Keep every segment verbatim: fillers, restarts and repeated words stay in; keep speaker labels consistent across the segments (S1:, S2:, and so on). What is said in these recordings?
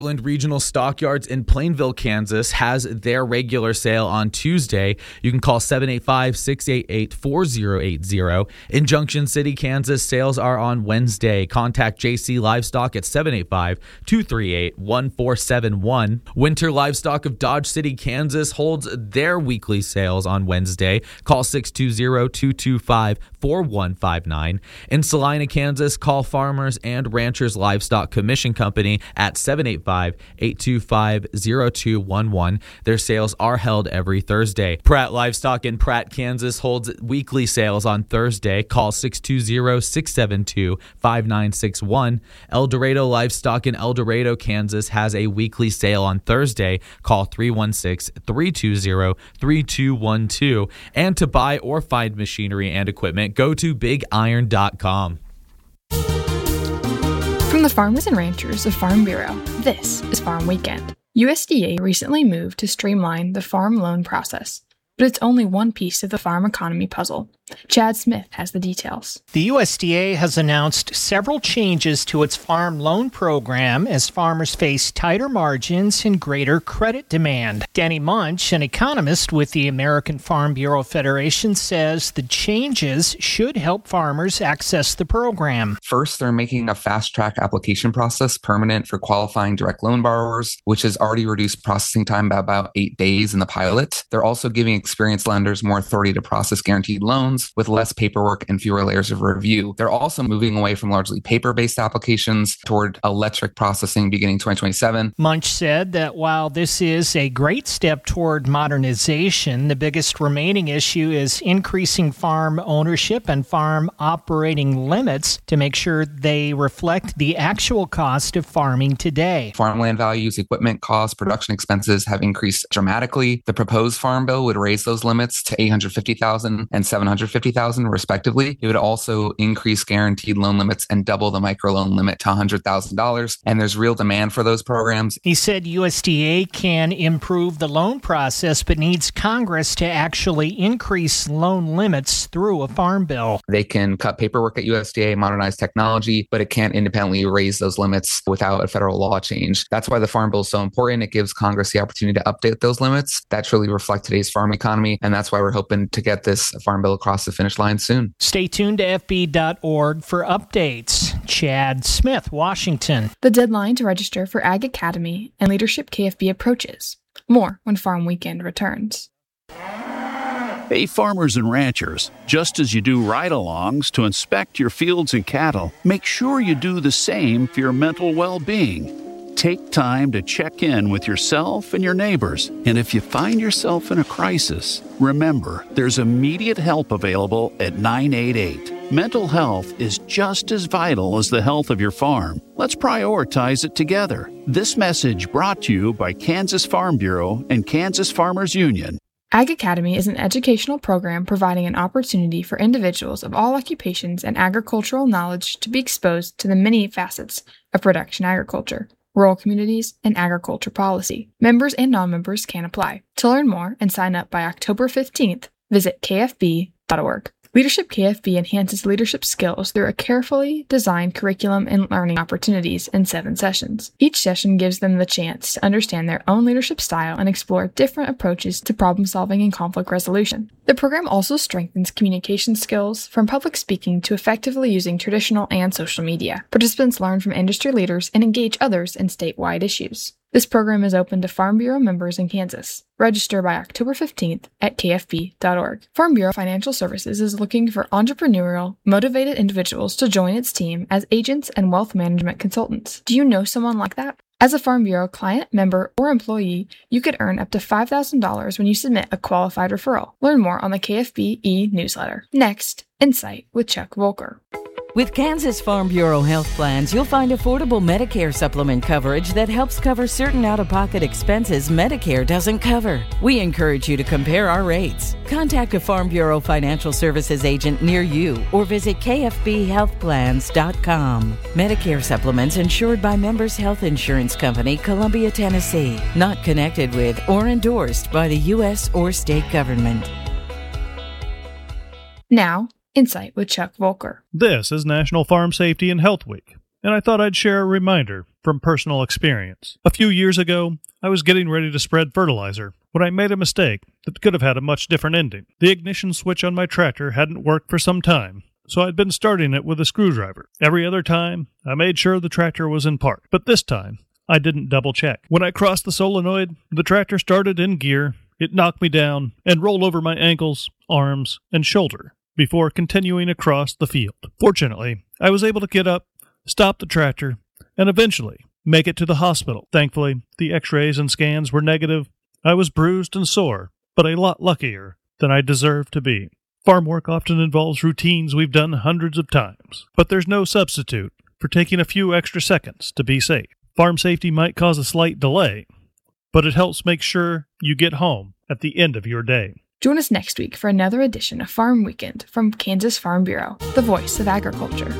S1: Land Regional Stockyards in Plainville, Kansas has their regular sale on Tuesday. You can call seven eight five, six eight eight, four zero eight zero. In Junction City, Kansas, sales are on Wednesday. Contact J C Livestock at seven eight five, two three eight, one four seven one. Winter Livestock of Dodge City, Kansas holds their weekly sales on Wednesday. Call six two zero, two two five, four one five nine. In Salina, Kansas, call Farmers and Ranchers Livestock Commission Company at seven eight five, eight two five, zero two one one. Their sales are held every Thursday. Pratt Livestock in Pratt, Kansas holds weekly sales on Thursday. Call six two zero, six seven two, five nine six one. El Dorado Livestock in El Dorado, Kansas has a weekly sale on Thursday. Call three one six, three two zero, three two one two. And to buy or find machinery and equipment, go to big iron dot com.
S2: From the farmers and ranchers of Farm Bureau, this is Farm Weekend. U S D A recently moved to streamline the farm loan process, but it's only one piece of the farm economy puzzle. Chad Smith has the details.
S3: The U S D A has announced several changes to its farm loan program as farmers face tighter margins and greater credit demand. Danny Munch, an economist with the American Farm Bureau Federation, says the changes should help farmers access the program.
S4: First, they're making a fast-track application process permanent for qualifying direct loan borrowers, which has already reduced processing time by about eight days in the pilot. They're also giving experienced lenders more authority to process guaranteed loans with less paperwork and fewer layers of review. They're also moving away from largely paper-based applications toward electric processing beginning twenty twenty-seven.
S3: Munch said that while this is a great step toward modernization, the biggest remaining issue is increasing farm ownership and farm operating limits to make sure they reflect the actual cost of farming today.
S4: Farmland values, equipment costs, production expenses have increased dramatically. The proposed farm bill would raise those limits to eight hundred fifty thousand dollars and seven hundred fifty thousand dollars respectively. It would also increase guaranteed loan limits and double the microloan limit to one hundred thousand dollars. And there's real demand for those programs.
S3: He said U S D A can improve the loan process, but needs Congress to actually increase loan limits through a farm bill.
S4: They can cut paperwork at U S D A, modernize technology, but it can't independently raise those limits without a federal law change. That's why the farm bill is so important. It gives Congress the opportunity to update those limits that truly reflect today's farm economy. And that's why we're hoping to get this farm bill across the finish line soon.
S3: Stay tuned to F B dot org for updates. Chad Smith, Washington.
S2: The deadline to register for Ag Academy and Leadership K F B approaches. More when Farm Weekend returns.
S5: Hey, farmers and ranchers, just as you do ride-alongs to inspect your fields and cattle, make sure you do the same for your mental well-being. Take time to check in with yourself and your neighbors. And if you find yourself in a crisis, remember, there's immediate help available at nine eight eight. Mental health is just as vital as the health of your farm. Let's prioritize it together. This message brought to you by Kansas Farm Bureau and Kansas Farmers Union.
S2: Ag Academy is an educational program providing an opportunity for individuals of all occupations and agricultural knowledge to be exposed to the many facets of production agriculture, rural communities, and agriculture policy. Members and non-members can apply. To learn more and sign up by October fifteenth, visit K F B dot org. Leadership K F B enhances leadership skills through a carefully designed curriculum and learning opportunities in seven sessions. Each session gives them the chance to understand their own leadership style and explore different approaches to problem solving and conflict resolution. The program also strengthens communication skills, from public speaking to effectively using traditional and social media. Participants learn from industry leaders and engage others in statewide issues. This program is open to Farm Bureau members in Kansas. Register by October fifteenth at K F B dot org. Farm Bureau Financial Services is looking for entrepreneurial, motivated individuals to join its team as agents and wealth management consultants. Do you know someone like that? As a Farm Bureau client, member, or employee, you could earn up to five thousand dollars when you submit a qualified referral. Learn more on the K F B e-newsletter. Next, Insight with Chuck Volker.
S6: With Kansas Farm Bureau health plans, you'll find affordable Medicare supplement coverage that helps cover certain out-of-pocket expenses Medicare doesn't cover. We encourage you to compare our rates. Contact a Farm Bureau Financial Services agent near you or visit K F B health plans dot com. Medicare supplements insured by Members Health Insurance Company, Columbia, Tennessee. Not connected with or endorsed by the U S or state government.
S2: Now, Insight with Chuck Volker.
S7: This is National Farm Safety and Health Week. and I thought I'd share a reminder from personal experience. A few years ago, I was getting ready to spread fertilizer when I made a mistake that could have had a much different ending. The ignition switch on my tractor hadn't worked for some time, so I'd been starting it with a screwdriver. Every other time, I made sure the tractor was in park, but this time, I didn't double check. When I crossed the solenoid, the tractor started in gear, it knocked me down, and rolled over my ankles, arms, and shoulder before continuing across the field. Fortunately, I was able to get up, stop the tractor, and eventually make it to the hospital. Thankfully, the x-rays and scans were negative. I was bruised and sore, but a lot luckier than I deserved to be. Farm work often involves routines we've done hundreds of times, but there's no substitute for taking a few extra seconds to be safe. Farm safety might cause a slight delay, but it helps make sure you get home at the end of your day.
S2: Join us next week for another edition of Farm Weekend from Kansas Farm Bureau, the voice of agriculture.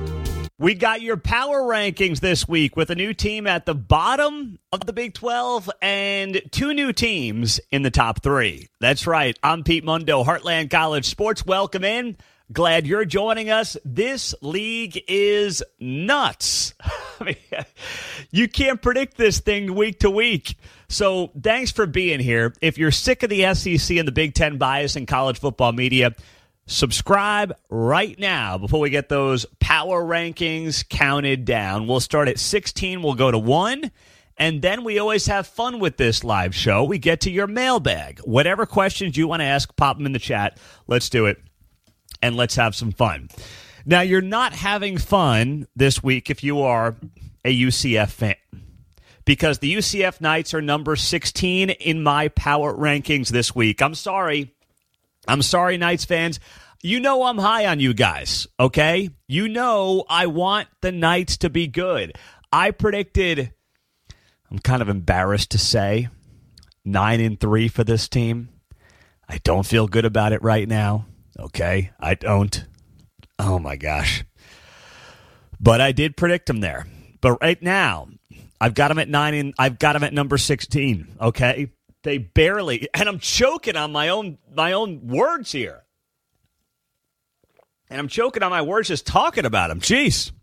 S8: We got your power rankings this week with a new team at the bottom of the Big twelve and two new teams in the top three. That's right. I'm Pete Mundo, Heartland College Sports. Welcome in. Glad you're joining us. This league is nuts. I mean, you can't predict this thing week to week. So thanks for being here. If you're sick of the S E C and the Big Ten bias in college football media, subscribe right now before we get those power rankings counted down. We'll start at sixteen. We'll go to one. And then we always have fun with this live show. We get to your mailbag. Whatever questions you want to ask, pop them in the chat. Let's do it. And let's have some fun. Now, you're not having fun this week if you are a U C F fan, because the U C F Knights are number sixteen in my power rankings this week. I'm sorry. I'm sorry, Knights fans. You know I'm high on you guys, okay? You know I want the Knights to be good. I predicted, I'm kind of embarrassed to say, nine and three for this team. I don't feel good about it right now. Okay, I don't. Oh, my gosh. But I did predict them there. But right now, I've got them at nine, and I've got them at number sixteen, okay? They barely, and I'm choking on my own my own words here. And I'm choking on my words just talking about them. Jeez.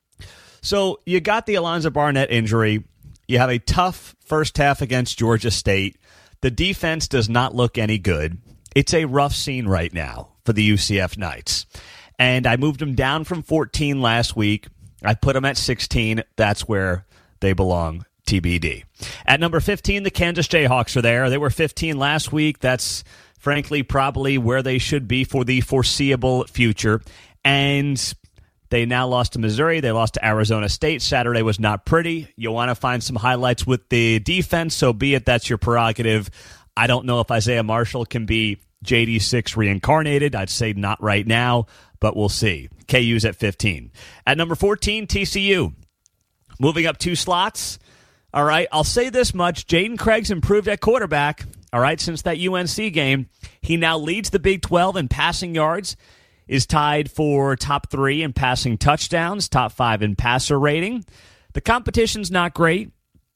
S8: So you got the Alonzo Barnett injury. You have a tough first half against Georgia State. The defense does not look any good. It's a rough scene right now for the U C F Knights. And I moved them down from fourteen last week. I put them at sixteen. That's where they belong, T B D. At number fifteen, the Kansas Jayhawks are there. They were fifteen last week. That's, frankly, probably where they should be for the foreseeable future. And they now lost to Missouri. They lost to Arizona State. Saturday was not pretty. You want to find some highlights with the defense, so be it. That's your prerogative. I don't know if Isaiah Marshall can be J D six reincarnated. I'd say not right now, but we'll see. K U's at fifteen. At number fourteen, T C U. Moving up two slots. All right, I'll say this much. Jaden Craig's improved at quarterback, all right, since that U N C game. He now leads the Big twelve in passing yards, is tied for top three in passing touchdowns, top five in passer rating. The competition's not great,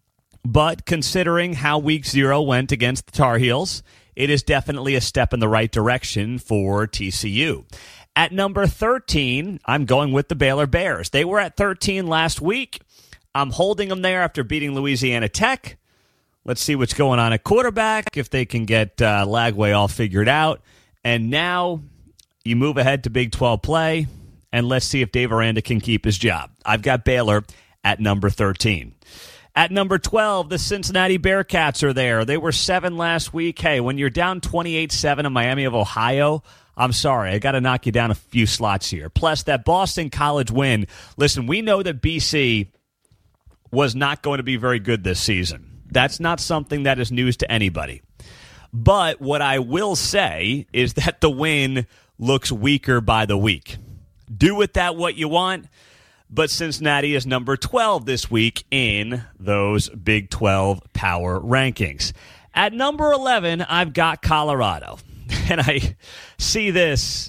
S8: but considering how week zero went against the Tar Heels, it is definitely a step in the right direction for T C U. At number thirteen, I'm going with the Baylor Bears. They were at thirteen last week. I'm holding them there after beating Louisiana Tech. Let's see what's going on at quarterback, if they can get uh, Lagway all figured out. And now you move ahead to Big twelve play, and let's see if Dave Aranda can keep his job. I've got Baylor at number thirteen. At number twelve, the Cincinnati Bearcats are there. They were seven last week. Hey, when you're down twenty-eight seven in Miami of Ohio, I'm sorry, I got to knock you down a few slots here. Plus, that Boston College win. Listen, we know that B C was not going to be very good this season. That's not something that is news to anybody. But what I will say is that the win looks weaker by the week. Do with that what you want, but Cincinnati is number twelve this week in those Big twelve power rankings. At number eleven, I've got Colorado. And I see this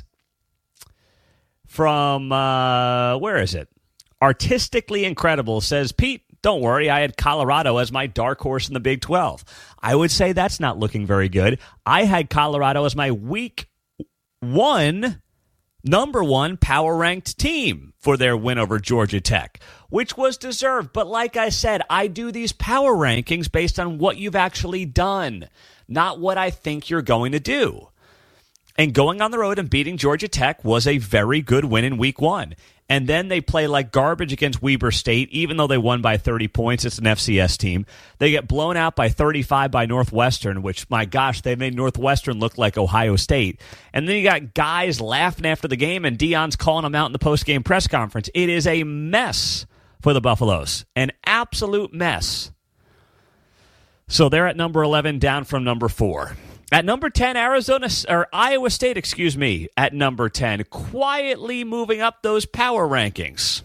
S8: from, uh, where is it? Artistically Incredible says, Pete, don't worry, I had Colorado as my dark horse in the Big twelve. I would say that's not looking very good. I had Colorado as my week one number one power-ranked team for their win over Georgia Tech, which was deserved. But like I said, I do these power rankings based on what you've actually done, not what I think you're going to do. And going on the road and beating Georgia Tech was a very good win in week one. And then they play like garbage against Weber State, even though they won by thirty points. It's an F C S team. They get blown out by thirty-five by Northwestern, which, my gosh, they made Northwestern look like Ohio State. And then you got guys laughing after the game, and Deion's calling them out in the post-game press conference. It is a mess for the Buffaloes, an absolute mess. So they're at number eleven, down from number four. At number ten, Arizona or Iowa State, excuse me, at number ten, quietly moving up those power rankings.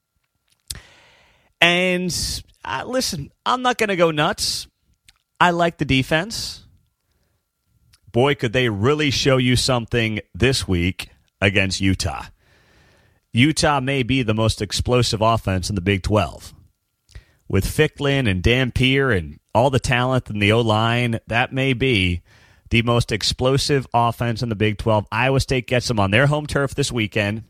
S8: And uh, listen, I'm not going to go nuts. I like the defense. Boy, could they really show you something this week against Utah. Utah may be the most explosive offense in the Big twelve. With Ficklin and Dampier and all the talent in the O-line, that may be the most explosive offense in the Big twelve. Iowa State gets them on their home turf this weekend.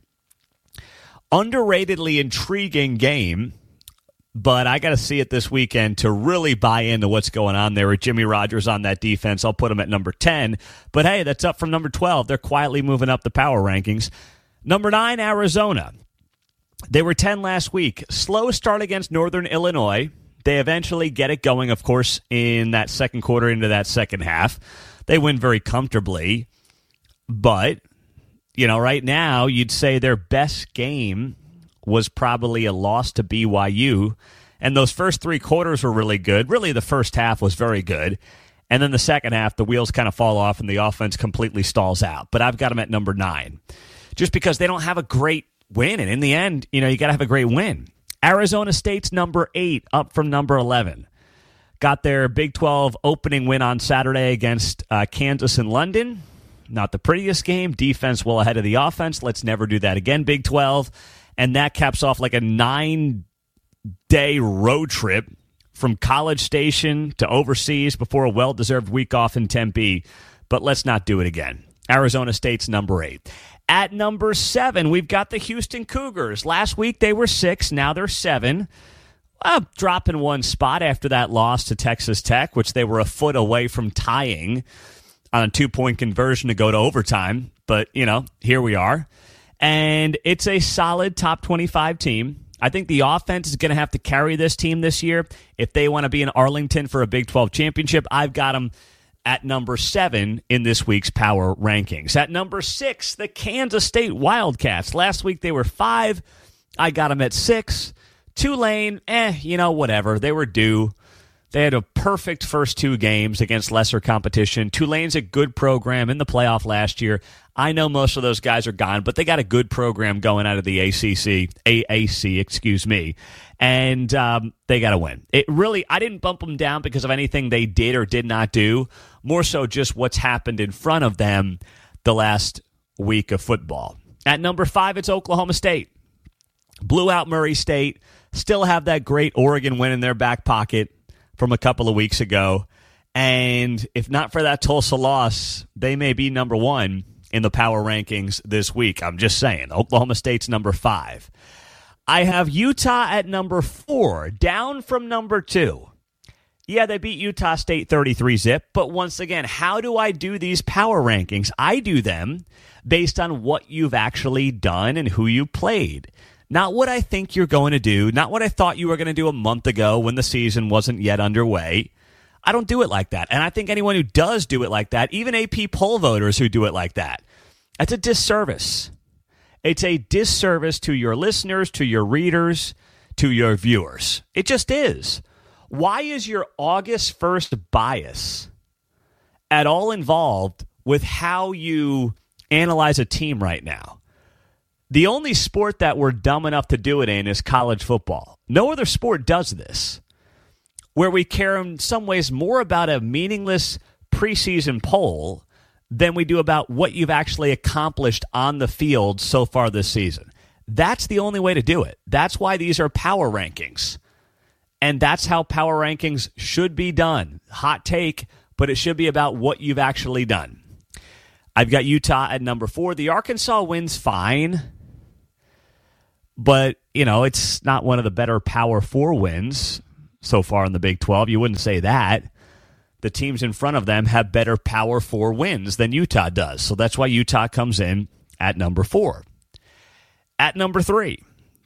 S8: Underratedly intriguing game, but I got to see it this weekend to really buy into what's going on there with Jimmy Rogers on that defense. I'll put them at number ten. But hey, that's up from number twelve. They're quietly moving up the power rankings. Number nine, Arizona. They were ten last week. Slow start against Northern Illinois. They eventually get it going, of course, in that second quarter into that second half. They win very comfortably, but, you know, right now you'd say their best game was probably a loss to B Y U, and those first three quarters were really good. Really, the first half was very good, and then the second half, the wheels kind of fall off and the offense completely stalls out. But I've got them at number nine, just because they don't have a great win, and in the end, you know, you got to have a great win. Arizona State's number eight, up from number eleven. Got their Big twelve opening win on Saturday against uh, Kansas in London. Not the prettiest game. Defense well ahead of the offense. Let's never do that again, Big twelve. And that caps off like a nine-day road trip from College Station to overseas before a well-deserved week off in Tempe. But let's not do it again. Arizona State's number eight. At number seven, we've got the Houston Cougars. Last week they were six. Now they're seven. Uh, dropping one spot after that loss to Texas Tech, which they were a foot away from tying on a two-point conversion to go to overtime. But, you know, here we are. And it's a solid top twenty-five team. I think the offense is going to have to carry this team this year. If they want to be in Arlington for a Big twelve championship, I've got them at number seven in this week's power rankings. At number six, the Kansas State Wildcats. Last week they were five. I got them at six. Tulane, eh, you know, whatever. They were due. They had a perfect first two games against lesser competition. Tulane's a good program in the playoff last year. I know most of those guys are gone, but they got a good program going out of the A C C, A A C, excuse me, and um, they got to win. It really, I didn't bump them down because of anything they did or did not do, more so just what's happened in front of them the last week of football. At number five, it's Oklahoma State. Blew out Murray State. Still have that great Oregon win in their back pocket from a couple of weeks ago. And if not for that Tulsa loss, they may be number one in the power rankings this week. I'm just saying. Oklahoma State's number five. I have Utah at number four, down from number two. Yeah, they beat Utah State thirty-three zip, but once again, how do I do these power rankings? I do them based on what you've actually done and who you played. Not what I think you're going to do, not what I thought you were going to do a month ago when the season wasn't yet underway. I don't do it like that. And I think anyone who does do it like that, even A P poll voters who do it like that, that's a disservice. It's a disservice to your listeners, to your readers, to your viewers. It just is. Why is your August first bias at all involved with how you analyze a team right now? The only sport that we're dumb enough to do it in is college football. No other sport does this, where we care in some ways more about a meaningless preseason poll than we do about what you've actually accomplished on the field so far this season. That's the only way to do it. That's why these are power rankings. And that's how power rankings should be done. Hot take, but it should be about what you've actually done. I've got Utah at number four. The Arkansas win's fine, but, you know, it's not one of the better Power Four wins so far in the Big twelve. You wouldn't say that. The teams in front of them have better Power Four wins than Utah does. So that's why Utah comes in at number four. At number three,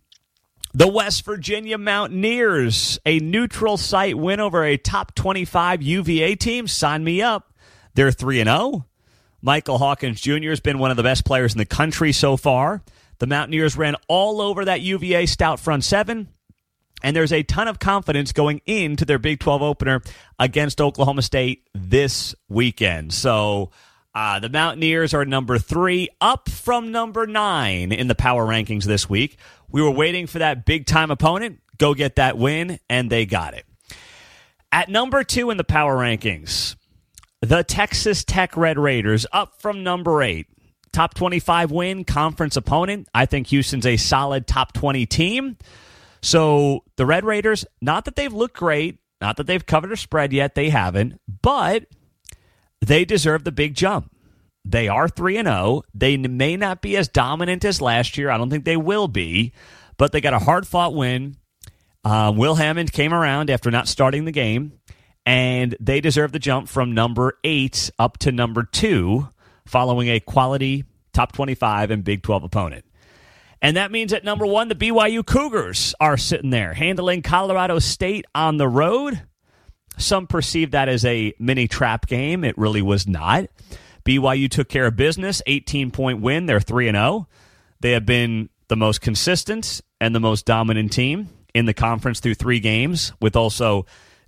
S8: the West Virginia Mountaineers, a neutral site win over a top twenty-five U V A team. Sign me up. They're three and oh. Michael Hawkins Junior has been one of the best players in the country so far. The Mountaineers ran all over that U V A stout front seven. And there's a ton of confidence going into their Big twelve opener against Oklahoma State this weekend. So uh, the Mountaineers are number three, up from number nine in the power rankings this week. We were waiting for that big-time opponent. Go get that win, and they got it. At number two in the power rankings, the Texas Tech Red Raiders, up from number eight. Top twenty-five win, conference opponent. I think Houston's a solid top twenty team. So the Red Raiders, not that they've looked great, not that they've covered a spread yet, they haven't, but they deserve the big jump. They are three and oh. They may not be as dominant as last year. I don't think they will be, but they got a hard-fought win. Uh, Will Hammond came around after not starting the game, and they deserve the jump from number eight up to number two following a quality top twenty-five and Big twelve opponent. And that means at number one, the B Y U Cougars are sitting there, handling Colorado State on the road. Some perceive that as a mini trap game. It really was not. B Y U took care of business, eighteen-point win. They're three and oh. They have been the most consistent and the most dominant team in the conference through three games, with also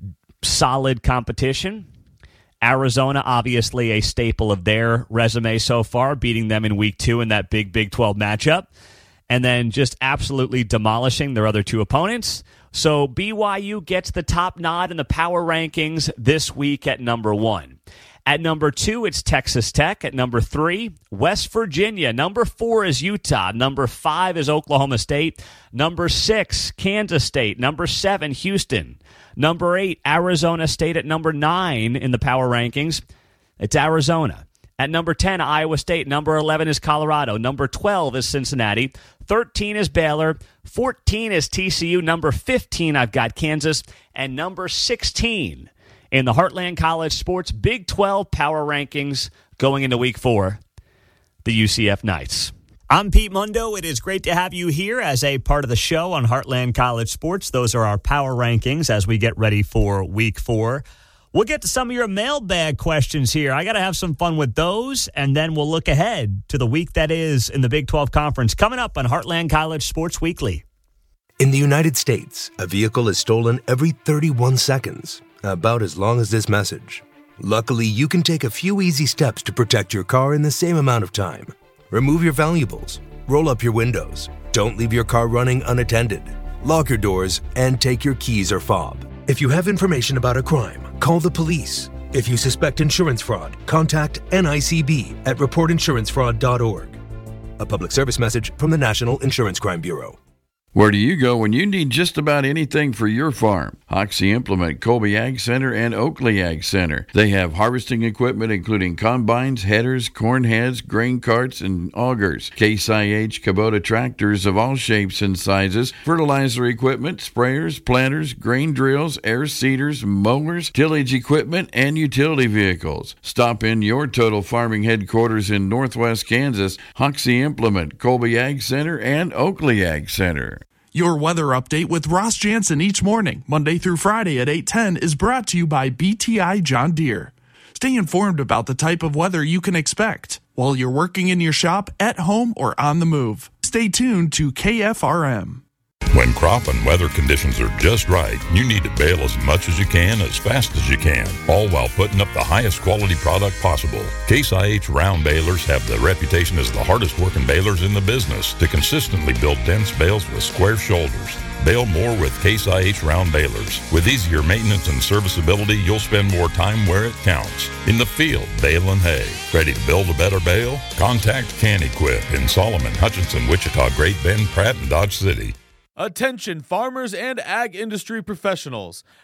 S8: solid competition. Arizona, obviously a staple of their resume so far, beating them in week two in that big Big twelve matchup. And then just absolutely demolishing their other two opponents. So B Y U gets the top nod in the power rankings this week at number one. At number two, it's Texas Tech. At number three, West Virginia. Number four is Utah. Number five is Oklahoma State. Number six, Kansas State. Number seven, Houston. Number eight, Arizona State. At number nine in the power rankings, it's Arizona. At number ten, Iowa State. Number eleven is Colorado. Number twelve is Cincinnati. thirteen is Baylor. fourteen is T C U. Number fifteen, I've got Kansas. And number sixteen in the Heartland College Sports Big twelve Power Rankings going into week four, the U C F Knights. I'm Pete Mundo. It is great to have you here as a part of the show on Heartland College Sports. Those are our Power Rankings as we get ready for week four. We'll get to some of your mailbag questions here. I got to have some fun with those, and then we'll look ahead to the week that is in the Big twelve Conference coming up on Heartland College Sports Weekly.
S9: In the United States, a vehicle is stolen every thirty-one seconds, about as long as this message. Luckily, you can take a few easy steps to protect your car in the same amount of time. Remove your valuables, roll up your windows, don't leave your car running unattended, lock your doors, and take your keys or fob. If you have information about a crime, call the police. If you suspect insurance fraud, contact N I C B at report insurance fraud dot org. A public service message from the National Insurance Crime Bureau.
S10: Where do you go when you need just about anything for your farm? Hoxie Implement, Colby Ag Center, and Oakley Ag Center. They have harvesting equipment including combines, headers, corn heads, grain carts, and augers. Case I H Kubota tractors of all shapes and sizes, fertilizer equipment, sprayers, planters, grain drills, air seeders, mowers, tillage equipment, and utility vehicles. Stop in your Total Farming headquarters in Northwest Kansas, Hoxie Implement, Colby Ag Center, and Oakley Ag Center.
S11: Your weather update with Ross Jansen each morning, Monday through Friday at eight ten, is brought to you by B T I John Deere. Stay informed about the type of weather you can expect while you're working in your shop, at home, or on the move. Stay tuned to K F R M.
S12: When crop and weather conditions are just right, you need to bale as much as you can, as fast as you can, all while putting up the highest quality product possible. Case I H round balers have the reputation as the hardest working balers in the business to consistently build dense bales with square shoulders. Bale more with Case I H round balers. With easier maintenance and serviceability, you'll spend more time where it counts. In the field, baling hay. Ready to build a better bale? Contact Can-Equip in Solomon, Hutchinson, Wichita, Great Bend, Pratt, and Dodge City.
S13: Attention farmers and ag industry professionals.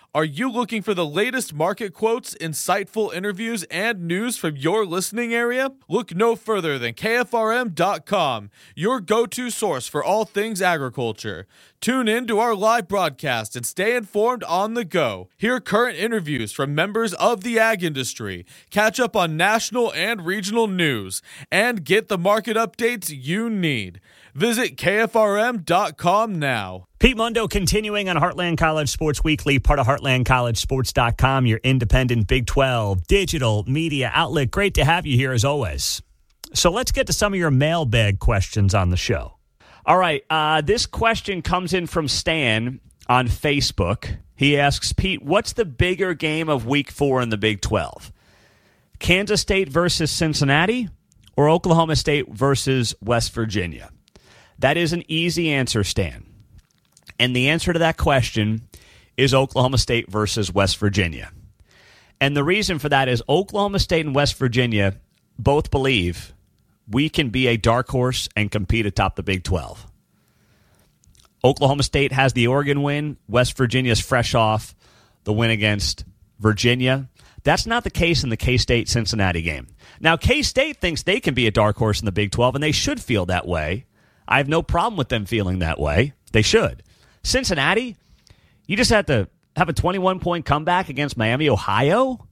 S13: Are you looking for the latest market quotes, insightful interviews, and news from your listening area? Look no further than K F R M dot com, your go-to source for all things agriculture. Tune in to our live broadcast and stay informed on the go. Hear current interviews from members of the ag industry, catch up on national and regional news, and get the market updates you need. Visit K F R M dot com now.
S8: Pete Mundo continuing on Heartland College Sports Weekly, part of heartland college sports dot com, your independent Big twelve digital media outlet. Great to have you here as always. So let's get to some of your mailbag questions on the show. All right, uh, this question comes in from Stan on Facebook. He asks, Pete, what's the bigger game of week four in the Big twelve? Kansas State versus Cincinnati or Oklahoma State versus West Virginia? That is an easy answer, Stan. And the answer to that question is Oklahoma State versus West Virginia. And the reason for that is Oklahoma State and West Virginia both believe we can be a dark horse and compete atop the Big twelve. Oklahoma State has the Oregon win. West Virginia's fresh off the win against Virginia. That's not the case in the K-State Cincinnati game. Now, K-State thinks they can be a dark horse in the Big twelve, and they should feel that way. I have no problem with them feeling that way. They should. Cincinnati, you just have to have a twenty-one point comeback against Miami, Ohio.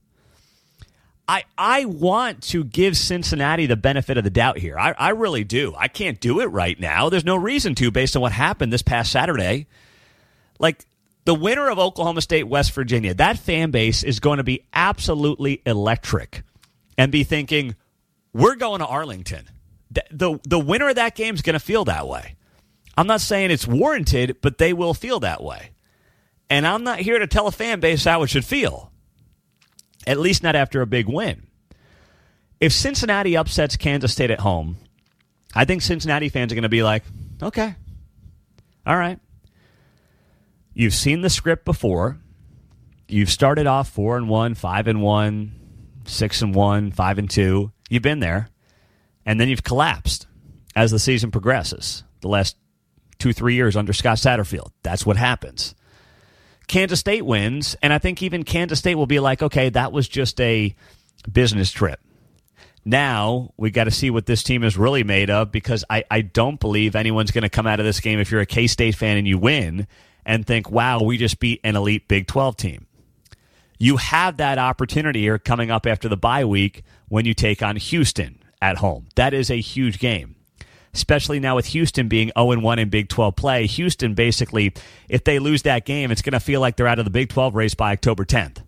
S8: I I want to give Cincinnati the benefit of the doubt here. I, I really do. I can't do it right now. There's no reason to based on what happened this past Saturday. Like, the winner of Oklahoma State, West Virginia, that fan base is going to be absolutely electric and be thinking, we're going to Arlington. The, the, the winner of that game is going to feel that way. I'm not saying it's warranted, but they will feel that way. And I'm not here to tell a fan base how it should feel, at least not after a big win. If Cincinnati upsets Kansas State at home, I think Cincinnati fans are going to be like, okay, all right. You've seen the script before. You've started off four and one, five and one, six and one, five and two. You've been there. And then you've collapsed as the season progresses. The last two, three years under Scott Satterfield. That's what happens. Kansas State wins, and I think even Kansas State will be like, okay, that was just a business trip. Now we got to see what this team is really made of, because I, I don't believe anyone's going to come out of this game if you're a K-State fan and you win and think, wow, we just beat an elite Big twelve team. You have that opportunity here coming up after the bye week when you take on Houston at home. That is a huge game, especially now with Houston being oh and one in Big twelve play. Houston, basically, if they lose that game, it's going to feel like they're out of the Big twelve race by October tenth.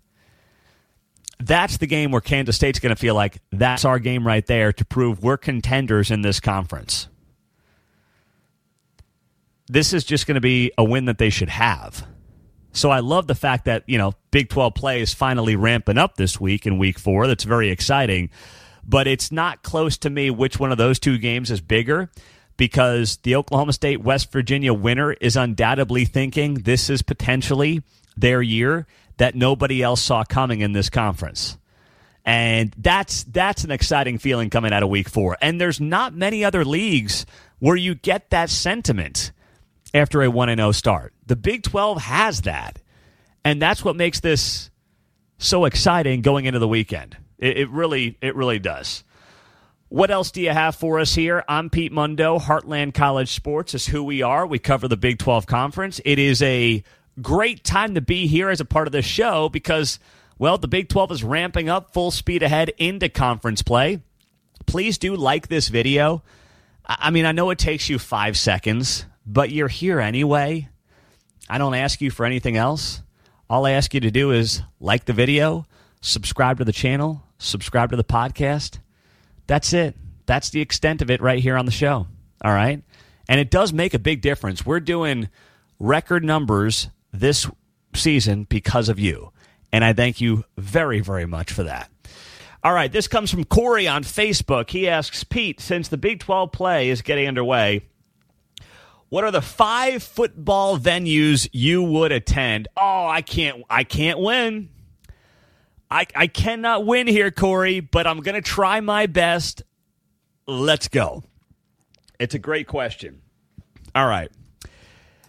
S8: That's the game where Kansas State's going to feel like that's our game right there to prove we're contenders in this conference. This is just going to be a win that they should have. So I love the fact that, you know, Big twelve play is finally ramping up this week in week four. That's very exciting. But it's not close to me which one of those two games is bigger, because the Oklahoma State-West Virginia winner is undoubtedly thinking this is potentially their year that nobody else saw coming in this conference. And that's that's an exciting feeling coming out of week four. And there's not many other leagues where you get that sentiment after a one and oh start. The Big twelve has that. And that's what makes this so exciting going into the weekend. It, it really, it really does. What else do you have for us here? I'm Pete Mundo. Heartland College Sports is who we are. We cover the Big twelve Conference. It is a great time to be here as a part of this show because, well, the Big twelve is ramping up full speed ahead into conference play. Please do like this video. I mean, I know it takes you five seconds, but you're here anyway. I don't ask you for anything else. All I ask you to do is like the video, subscribe to the channel, subscribe to the podcast. That's it. That's the extent of it right here on the show. All right? And it does make a big difference. We're doing record numbers this season because of you. And I thank you very, very much for that. All right, this comes from Corey on Facebook. He asks, Pete, since the Big twelve play is getting underway, what are the five football venues you would attend? Oh, I can't I can't win. I, I cannot win here, Corey, but I'm going to try my best. Let's go. It's a great question. All right.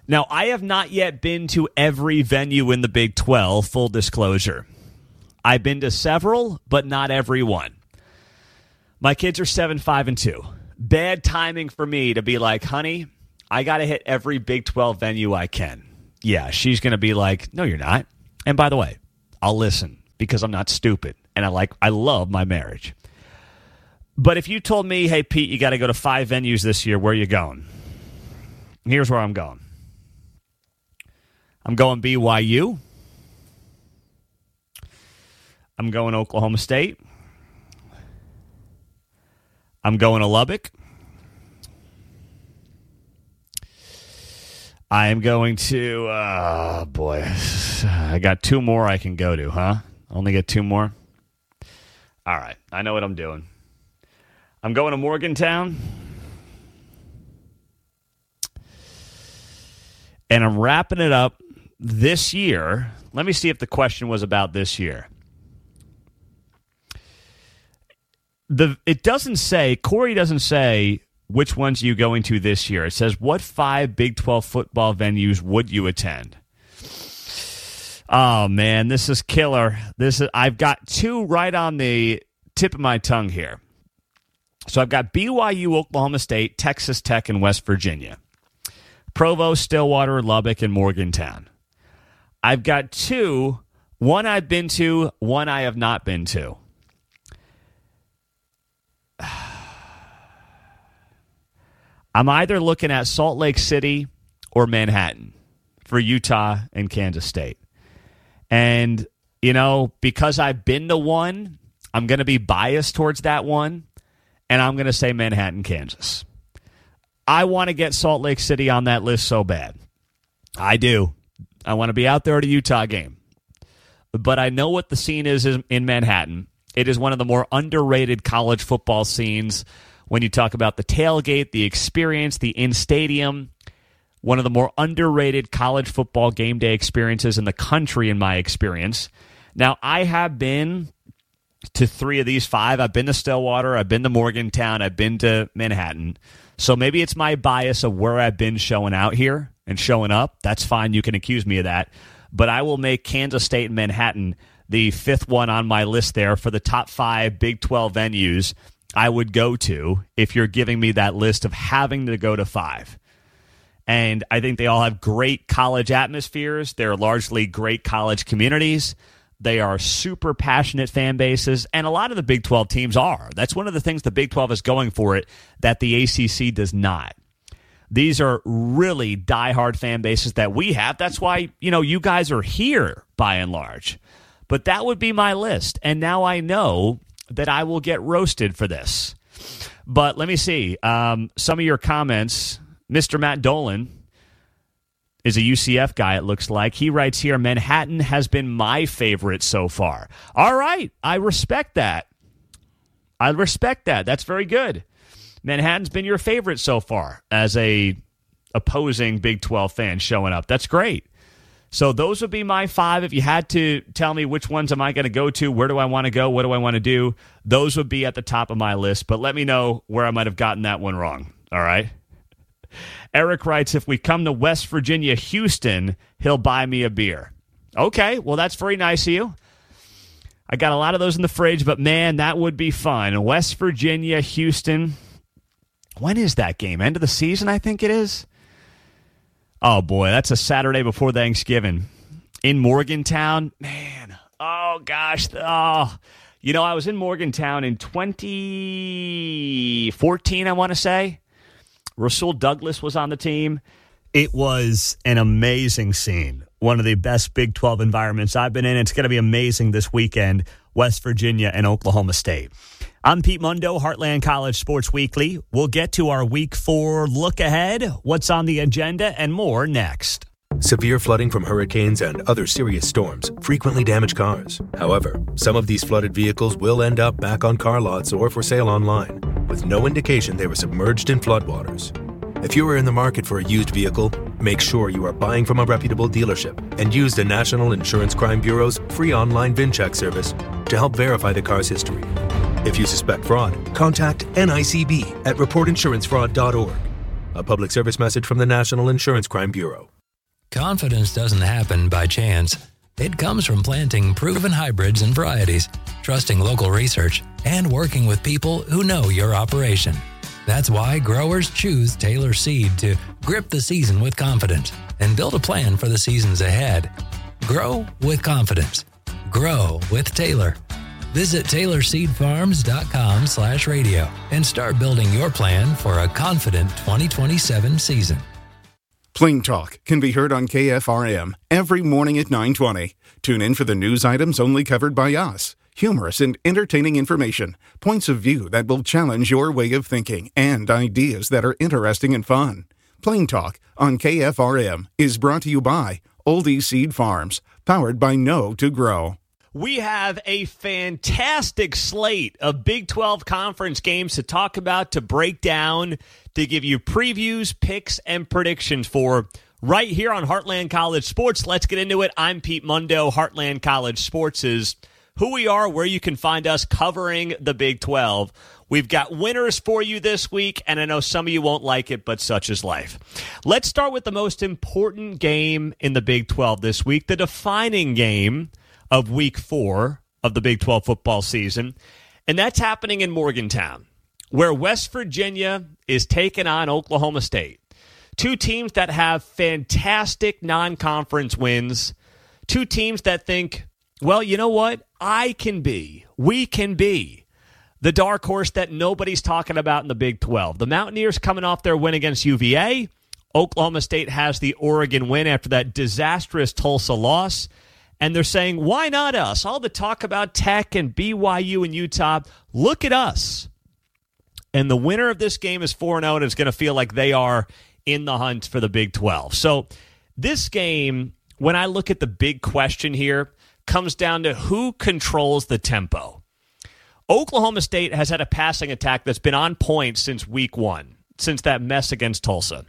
S8: Now, I have not yet been to every venue in the Big twelve, full disclosure. I've been to several, but not every one. My kids are seven, five, and two. Bad timing for me to be like, honey, I got to hit every Big twelve venue I can. Yeah, she's going to be like, no, you're not. And by the way, I'll listen because I'm not stupid, and I like I love my marriage. But if you told me, hey, Pete, you got to go to five venues this year, where are you going? Here's where I'm going. I'm going B Y U. I'm going Oklahoma State. I'm going to Lubbock. I am going to, oh boy, I got two more I can go to, huh? Only get two more? All right, I know what I'm doing. I'm going to Morgantown. And I'm wrapping it up this year. Let me see if the question was about this year. The It doesn't say, Corey doesn't say, which ones are you going to this year? It says, what five Big twelve football venues would you attend? Oh, man, this is killer. This is, I've got two right on the tip of my tongue here. So I've got B Y U, Oklahoma State, Texas Tech, and West Virginia. Provo, Stillwater, Lubbock, and Morgantown. I've got two, one I've been to, one I have not been to. I'm either looking at Salt Lake City or Manhattan for Utah and Kansas State. And, you know, because I've been to one, I'm going to be biased towards that one, and I'm going to say Manhattan, Kansas. I want to get Salt Lake City on that list so bad. I do. I want to be out there at a Utah game. But I know what the scene is in Manhattan. It is one of the more underrated college football scenes. When you talk about the tailgate, the experience, the in-stadium, one of the more underrated college football game day experiences in the country, in my experience. Now, I have been to three of these five. I've been to Stillwater, I've been to Morgantown, I've been to Manhattan. So maybe it's my bias of where I've been showing out here and showing up. That's fine. You can accuse me of that. But I will make Kansas State and Manhattan the fifth one on my list there for the top five Big twelve venues I would go to if you're giving me that list of having to go to five. And I think they all have great college atmospheres. They're largely great college communities. They are super passionate fan bases, and a lot of the Big twelve teams are. That's one of the things the Big twelve is going for it that the A C C does not. These are really diehard fan bases that we have. That's why, you know, you guys are here by and large. But that would be my list, and now I know that I will get roasted for this. But let me see. Um, some of your comments. Mister Matt Dolan is a U C F guy, it looks like. He writes here, Manhattan has been my favorite so far. All right. I respect that. I respect that. That's very good. Manhattan's been your favorite so far as a opposing Big twelve fan showing up. That's great. So those would be my five. If you had to tell me which ones am I going to go to, where do I want to go, what do I want to do, those would be at the top of my list. But let me know where I might have gotten that one wrong. All right? Eric writes, if we come to West Virginia, Houston, he'll buy me a beer. Okay, well, that's very nice of you. I got a lot of those in the fridge, but, man, that would be fun. West Virginia, Houston. When is that game? End of the season, I think it is? Oh, boy, that's a Saturday before Thanksgiving. In Morgantown, man, oh, gosh. Oh, you know, I was in Morgantown in twenty fourteen, I want to say. Rasul Douglas was on the team. It was an amazing scene. One of the best Big twelve environments I've been in. It's going to be amazing this weekend, West Virginia and Oklahoma State. I'm Pete Mundo, Heartland College Sports Weekly. We'll get to our Week four look ahead, what's on the agenda, and more next.
S9: Severe flooding from hurricanes and other serious storms frequently damage cars. However, some of these flooded vehicles will end up back on car lots or for sale online, with no indication they were submerged in floodwaters. If you are in the market for a used vehicle, make sure you are buying from a reputable dealership and use the National Insurance Crime Bureau's free online VinCheck service to help verify the car's history. If you suspect fraud, contact N I C B at report insurance fraud dot org. A public service message from the National Insurance Crime Bureau.
S14: Confidence doesn't happen by chance. It comes from planting proven hybrids and varieties, trusting local research, and working with people who know your operation. That's why growers choose Taylor Seed to grip the season with confidence and build a plan for the seasons ahead. Grow with confidence. Grow with Taylor. Visit Taylor Seed Farms dot com slash radio and start building your plan for a confident twenty twenty-seven season.
S15: Plain Talk can be heard on K F R M every morning at nine twenty. Tune in for the news items only covered by us. Humorous and entertaining information, points of view that will challenge your way of thinking, and ideas that are interesting and fun. Plain Talk on K F R M is brought to you by Oldie Seed Farms, powered by Know to Grow.
S8: We have a fantastic slate of Big twelve conference games to talk about, to break down, to give you previews, picks, and predictions for right here on Heartland College Sports. Let's get into it. I'm Pete Mundo. Heartland College Sports is who we are, where you can find us covering the Big twelve. We've got winners for you this week, and I know some of you won't like it, but such is life. Let's start with the most important game in the Big twelve this week, the defining game of week four of the Big twelve football season, and that's happening in Morgantown, where West Virginia is taking on Oklahoma State. Two teams that have fantastic non-conference wins, two teams that think, well, you know what? I can be, we can be the dark horse that nobody's talking about in the Big twelve. The Mountaineers coming off their win against U V A. Oklahoma State has the Oregon win after that disastrous Tulsa loss. And they're saying, why not us? All the talk about Tech and B Y U and Utah, look at us. And the winner of this game is four and oh and is going to feel like they are in the hunt for the Big twelve. So this game, when I look at the big question here, comes down to who controls the tempo. Oklahoma State has had a passing attack that's been on point since week one, since that mess against Tulsa.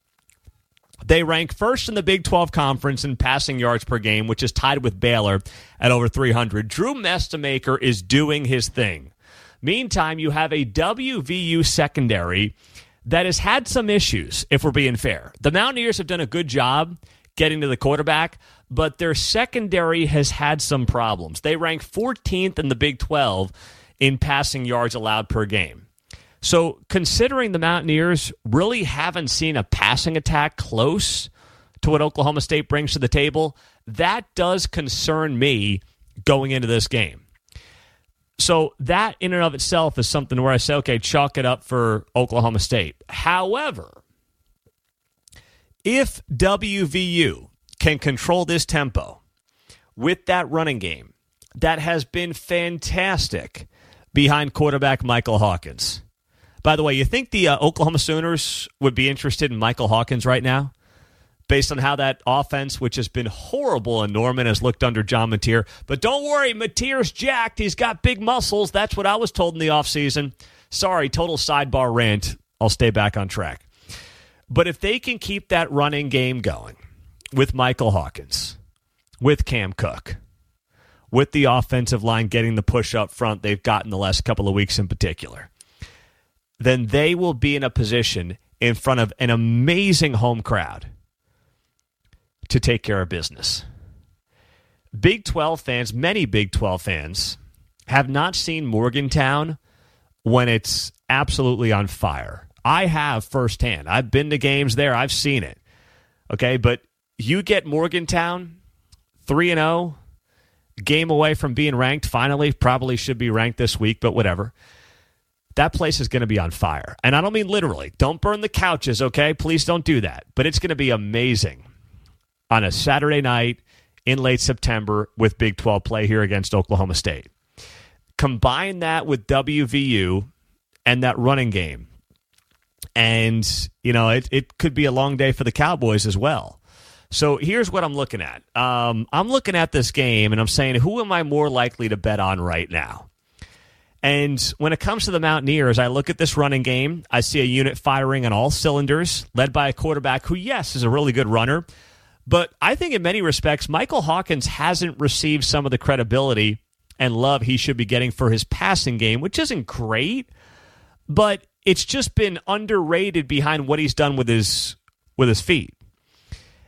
S8: They rank first in the Big twelve Conference in passing yards per game, which is tied with Baylor at over three hundred. Drew Mestemaker is doing his thing. Meantime, you have a W V U secondary that has had some issues, if we're being fair. The Mountaineers have done a good job getting to the quarterback, but their secondary has had some problems. They rank fourteenth in the Big twelve in passing yards allowed per game. So considering the Mountaineers really haven't seen a passing attack close to what Oklahoma State brings to the table, that does concern me going into this game. So that in and of itself is something where I say, okay, chalk it up for Oklahoma State. However, if W V U can control this tempo with that running game that has been fantastic behind quarterback Michael Hawkins. By the way, you think the uh, Oklahoma Sooners would be interested in Michael Hawkins right now? Based on how that offense, which has been horrible in Norman, has looked under John Mateer. But don't worry, Mateer's jacked. He's got big muscles. That's what I was told in the offseason. Sorry, total sidebar rant. I'll stay back on track. But if they can keep that running game going with Michael Hawkins, with Cam Cook, with the offensive line getting the push up front they've gotten the last couple of weeks in particular, then they will be in a position in front of an amazing home crowd to take care of business. Big twelve fans, many Big twelve fans, have not seen Morgantown when it's absolutely on fire. I have firsthand. I've been to games there. I've seen it. Okay, but you get Morgantown three and oh, game away from being ranked. Finally, probably should be ranked this week, but whatever. That place is going to be on fire. And I don't mean literally. Don't burn the couches, okay? Please don't do that. But it's going to be amazing on a Saturday night in late September with Big twelve play here against Oklahoma State. Combine that with W V U and that running game. And, you know, it, it could be a long day for the Cowboys as well. So here's what I'm looking at. Um, I'm looking at this game, and I'm saying, who am I more likely to bet on right now? And when it comes to the Mountaineers, I look at this running game. I see a unit firing on all cylinders, led by a quarterback who, yes, is a really good runner. But I think in many respects, Michael Hawkins hasn't received some of the credibility and love he should be getting for his passing game, which isn't great, but it's just been underrated behind what he's done with his with his feet.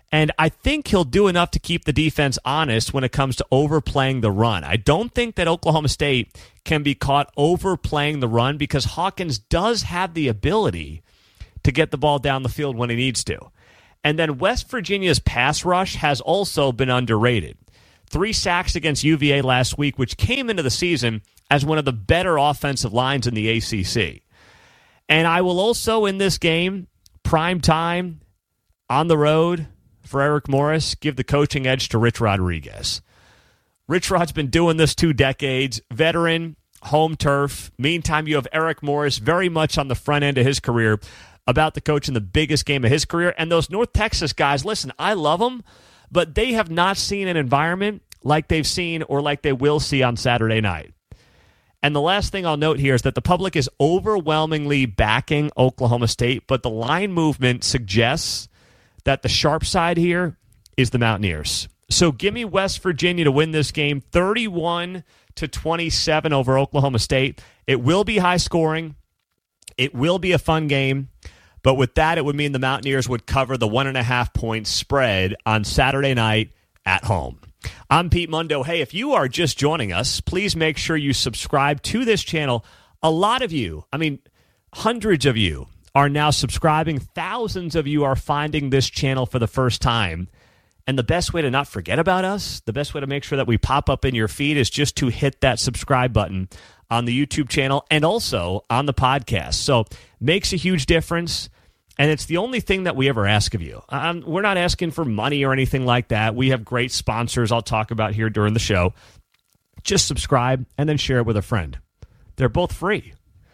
S8: And I think he'll do enough to keep the defense honest when it comes to overplaying the run. I don't think that Oklahoma State can be caught overplaying the run because Hawkins does have the ability to get the ball down the field when he needs to. And then West Virginia's pass rush has also been underrated. Three sacks against U V A last week, which came into the season as one of the better offensive lines in the A C C. And I will also, in this game, prime time, on the road, for Eric Morris, give the coaching edge to Rich Rodriguez. Rich Rod's been doing this two decades, veteran, home turf. Meantime, you have Eric Morris very much on the front end of his career, about to coach in the biggest game of his career. And those North Texas guys, listen, I love them, but they have not seen an environment like they've seen or like they will see on Saturday night. And the last thing I'll note here is that the public is overwhelmingly backing Oklahoma State, but the line movement suggests that the sharp side here is the Mountaineers. So give me West Virginia to win this game thirty-one to twenty-seven over Oklahoma State. It will be high scoring. It will be a fun game. But with that, it would mean the Mountaineers would cover the one and a half point spread on Saturday night at home. I'm Pete Mundo. Hey, if you are just joining us, please make sure you subscribe to this channel. A lot of you, I mean, hundreds of you are now subscribing. Thousands of you are finding this channel for the first time. And the best way to not forget about us, the best way to make sure that we pop up in your feed is just to hit that subscribe button on the YouTube channel and also on the podcast. So makes a huge difference. And it's the only thing that we ever ask of you. Um, we're not asking for money or anything like that. We have great sponsors I'll talk about here during the show. Just subscribe and then share it with a friend. They're both free.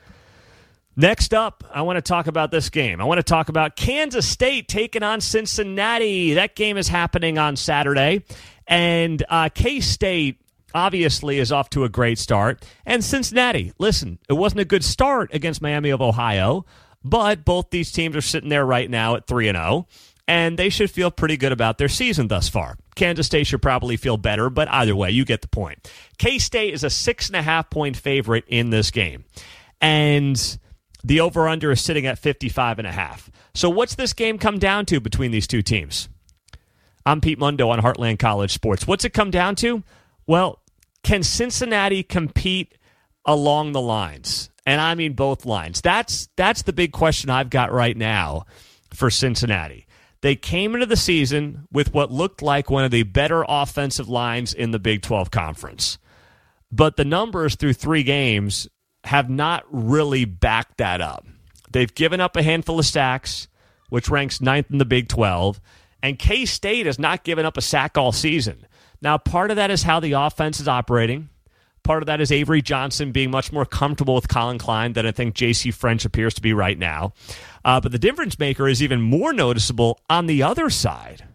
S8: Next up, I want to talk about this game. I want to talk about Kansas State taking on Cincinnati. That game is happening on Saturday. And uh, K-State obviously is off to a great start. And Cincinnati, listen, it wasn't a good start against Miami of Ohio, but both these teams are sitting there right now at three and oh, and they should feel pretty good about their season thus far. Kansas State should probably feel better, but either way, you get the point. K-State is a six and a half point favorite in this game, and the over-under is sitting at fifty-five and a half. So what's this game come down to between these two teams? I'm Pete Mundo on Heartland College Sports. What's it come down to? Well, can Cincinnati compete along the lines? And I mean both lines. That's that's the big question I've got right now for Cincinnati. They came into the season with what looked like one of the better offensive lines in the Big twelve Conference. But the numbers through three games have not really backed that up. They've given up a handful of sacks, which ranks ninth in the Big twelve, and K-State has not given up a sack all season. Now, part of that is how the offense is operating. Part of that is Avery Johnson being much more comfortable with Colin Klein than I think J C French appears to be right now. Uh, but the difference maker is even more noticeable on the other side.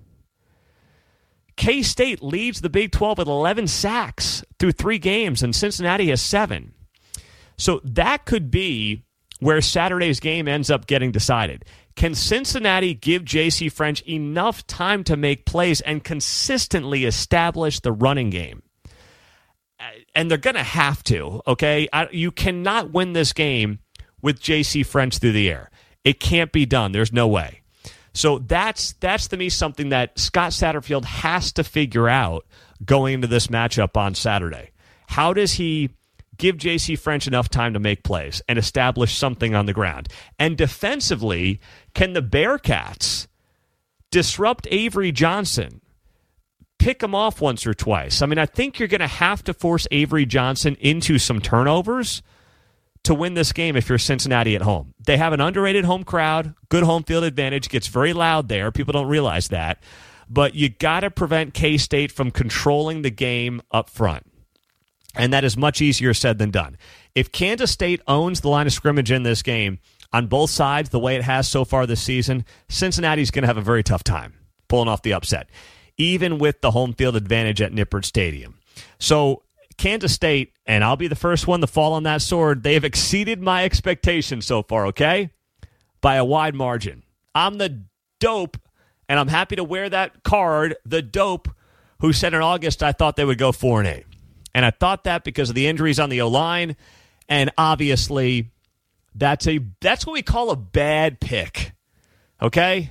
S8: K-State leads the Big twelve with eleven sacks through three games, and Cincinnati has seven. So that could be where Saturday's game ends up getting decided. Can Cincinnati give J C French enough time to make plays and consistently establish the running game? And they're going to have to, okay? I, you cannot win this game with J C French through the air. It can't be done. There's no way. So that's, that's to me, something that Scott Satterfield has to figure out going into this matchup on Saturday. How does he give J C French enough time to make plays and establish something on the ground? And defensively, can the Bearcats disrupt Avery Johnson? Pick him off once or twice. I mean, I think you're going to have to force Avery Johnson into some turnovers to win this game if you're Cincinnati at home. They have an underrated home crowd, good home field advantage, gets very loud there. People don't realize that. But you got to prevent K-State from controlling the game up front. And that is much easier said than done. If Kansas State owns the line of scrimmage in this game on both sides the way it has so far this season, Cincinnati's going to have a very tough time pulling off the upset, even with the home field advantage at Nippert Stadium. So Kansas State, and I'll be the first one to fall on that sword, they have exceeded my expectations so far, okay? By a wide margin. I'm the dope, and I'm happy to wear that card, the dope, who said in August I thought they would go four and eight. And I thought that because of the injuries on the O-line, and obviously that's a that's what we call a bad pick, okay?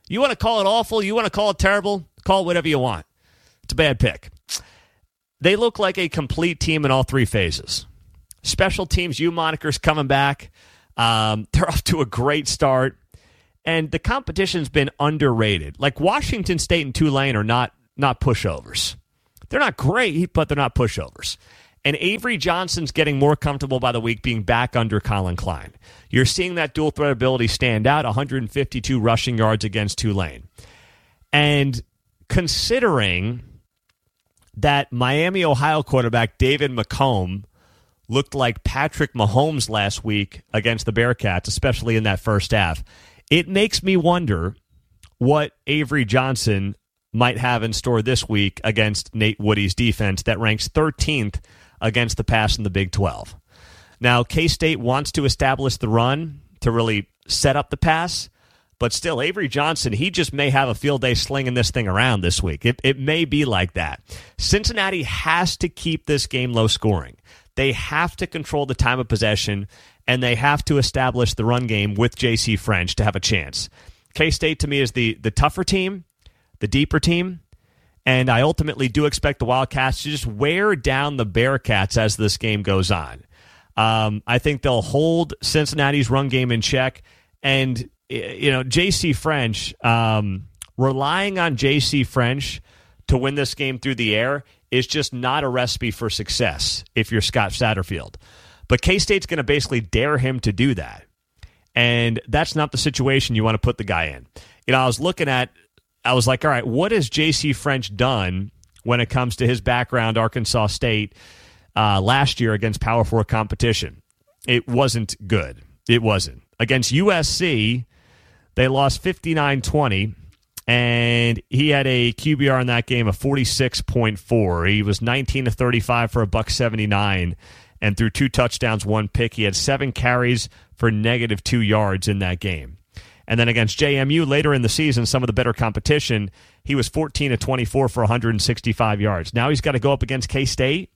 S8: You want to call it awful? You want to call it terrible? Call it whatever you want. It's a bad pick. They look like a complete team in all three phases. Special teams, U monikers coming back. Um, they're off to a great start. And the competition's been underrated. Like Washington State and Tulane are not, not pushovers. They're not great, but they're not pushovers. And Avery Johnson's getting more comfortable by the week being back under Colin Klein. You're seeing that dual threat ability stand out, one hundred fifty-two rushing yards against Tulane. And considering that Miami, Ohio quarterback David McComb looked like Patrick Mahomes last week against the Bearcats, especially in that first half, it makes me wonder what Avery Johnson might have in store this week against Nate Woody's defense that ranks thirteenth against the pass in the Big twelve. Now, K-State wants to establish the run to really set up the pass, but still, Avery Johnson, he just may have a field day slinging this thing around this week. It, it may be like that. Cincinnati has to keep this game low scoring. They have to control the time of possession, and they have to establish the run game with J C French to have a chance. K-State, to me, is the, the tougher team, the deeper team, and I ultimately do expect the Wildcats to just wear down the Bearcats as this game goes on. Um, I think they'll hold Cincinnati's run game in check, and you know, J C French, um, relying on J C French to win this game through the air is just not a recipe for success if you're Scott Satterfield. But K-State's going to basically dare him to do that. And that's not the situation you want to put the guy in. You know, I was looking at, I was like, all right, what has J C French done when it comes to his background, Arkansas State, uh, last year against Power Four competition? It wasn't good. It wasn't. Against U S C, they lost fifty-nine twenty, and he had a Q B R in that game of forty-six point four. He was nineteen to thirty-five for a buck seventy-nine, and threw two touchdowns, one pick. He had seven carries for negative two yards in that game. And then against J M U later in the season, some of the better competition, he was fourteen to twenty-four for one hundred sixty-five yards. Now he's got to go up against K-State.